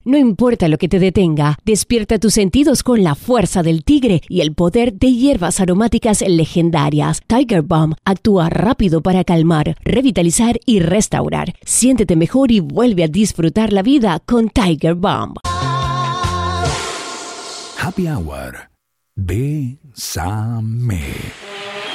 No importa lo que te detenga, despierta tus sentidos con la fuerza del tigre y el poder de hierbas aromáticas legendarias. Tiger Balm actúa rápido para calmar, revitalizar y restaurar. Siéntete mejor y vuelve a disfrutar la vida con Tiger Balm. Happy Hour. Bésame.